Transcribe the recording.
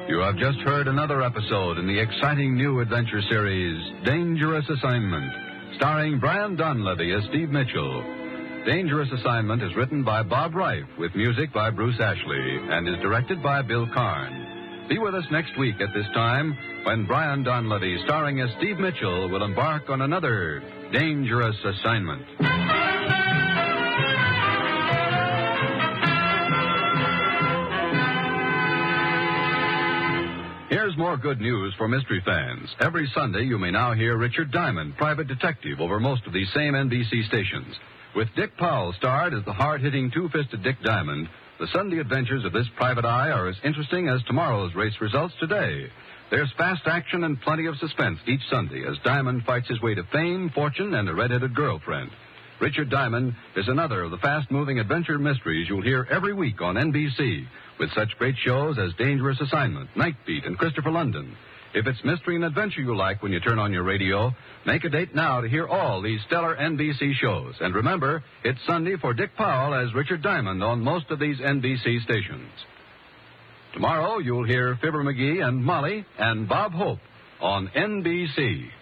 You have just heard another episode in the exciting new adventure series, Dangerous Assignment, starring Brian Donlevy as Steve Mitchell. Dangerous Assignment is written by Bob Reif, with music by Bruce Ashley, and is directed by Bill Karn. Be with us next week at this time when Brian Donlevy, starring as Steve Mitchell, will embark on another Dangerous Assignment. Here's more good news for mystery fans. Every Sunday, you may now hear Richard Diamond, private detective, over most of these same NBC stations. With Dick Powell starred as the hard-hitting two-fisted Dick Diamond, the Sunday adventures of this private eye are as interesting as tomorrow's race results today. There's fast action and plenty of suspense each Sunday as Diamond fights his way to fame, fortune, and a red-headed girlfriend. Richard Diamond is another of the fast-moving adventure mysteries you'll hear every week on NBC, with such great shows as Dangerous Assignment, Night Beat, and Christopher London. If it's mystery and adventure you like when you turn on your radio, make a date now to hear all these stellar NBC shows. And remember, it's Sunday for Dick Powell as Richard Diamond on most of these NBC stations. Tomorrow, you'll hear Fibber McGee and Molly and Bob Hope on NBC.